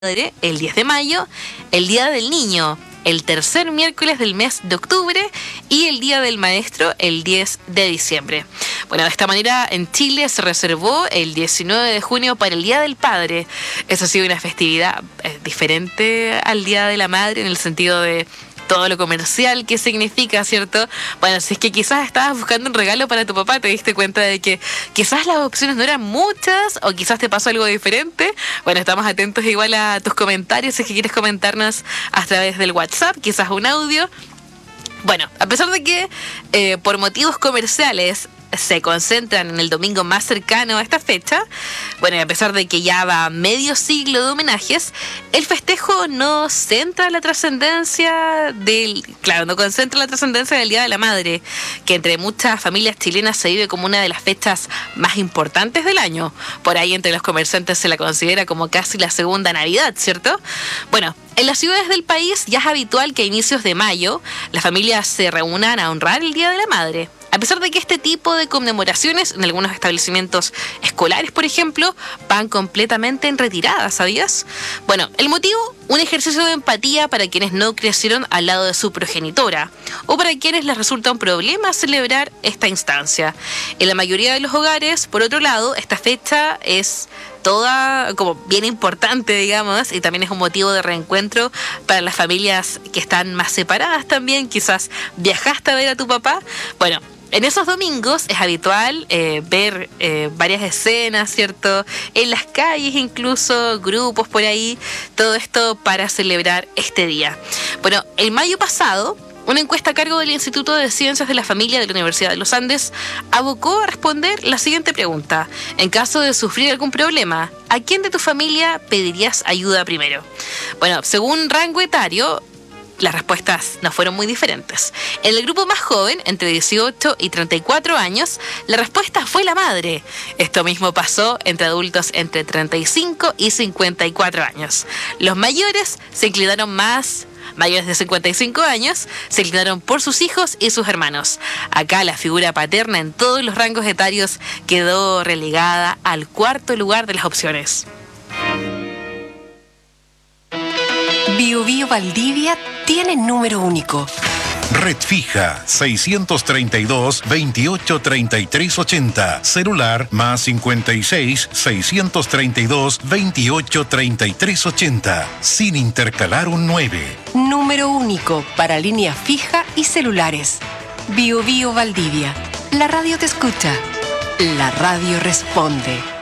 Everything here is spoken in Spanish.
el 10 de mayo, el Día del Niño, el tercer miércoles del mes de octubre y el Día del Maestro, el 10 de diciembre. Bueno, de esta manera en Chile se reservó el 19 de junio para el Día del Padre. Eso ha sido una festividad diferente al Día de la Madre en el sentido de todo lo comercial que significa, ¿cierto? Bueno, si es que quizás estabas buscando un regalo para tu papá, te diste cuenta de que quizás las opciones no eran muchas o quizás te pasó algo diferente. Bueno, estamos atentos igual a tus comentarios si es que quieres comentarnos a través del WhatsApp, quizás un audio. Bueno, a pesar de que por motivos comerciales se concentran en el domingo más cercano a esta fecha, bueno, y a pesar de que ya va medio siglo de homenajes, el festejo no centra la trascendencia no concentra la trascendencia del Día de la Madre, que entre muchas familias chilenas se vive como una de las fechas más importantes del año. Por ahí entre los comerciantes se la considera como casi la segunda Navidad, ¿cierto? Bueno, en las ciudades del país ya es habitual que a inicios de mayo las familias se reúnan a honrar el Día de la Madre. A pesar de que este tipo de conmemoraciones en algunos establecimientos escolares, por ejemplo, van completamente en retirada, ¿sabías? Bueno, el motivo, un ejercicio de empatía para quienes no crecieron al lado de su progenitora o para quienes les resulta un problema celebrar esta instancia. En la mayoría de los hogares, por otro lado, esta fecha es toda como bien importante, digamos, y también es un motivo de reencuentro para las familias que están más separadas también. Quizás viajaste a ver a tu papá. Bueno, en esos domingos es habitual ver varias escenas, ¿cierto? En las calles incluso, grupos por ahí, todo esto para celebrar este día. Bueno, el mayo pasado, una encuesta a cargo del Instituto de Ciencias de la Familia de la Universidad de los Andes abocó a responder la siguiente pregunta. En caso de sufrir algún problema, ¿a quién de tu familia pedirías ayuda primero? Bueno, según rango etario, las respuestas no fueron muy diferentes. En el grupo más joven, entre 18 y 34 años, la respuesta fue la madre. Esto mismo pasó entre adultos entre 35 y 54 años. Los mayores de 55 años, se inclinaron por sus hijos y sus hermanos. Acá la figura paterna en todos los rangos etarios quedó relegada al cuarto lugar de las opciones. Bio Bio Valdivia tiene número único. Red fija 632 28 33 80. Celular más 56 632 28 33 80. Sin intercalar un 9. Número único para línea fija y celulares. Bio Bio Valdivia. La radio te escucha. La radio responde.